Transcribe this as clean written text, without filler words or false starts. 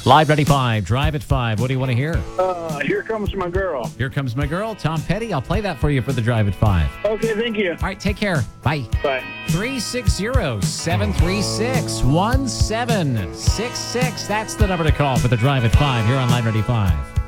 Live 95, Drive at 5. What do you want to hear? Here Comes My Girl. Here Comes My Girl, Tom Petty. I'll play that for you for the Drive at 5. Okay, thank you. All right, take care. Bye. Bye. 360-736-1766. That's the number to call for the Drive at 5 here on Live 95.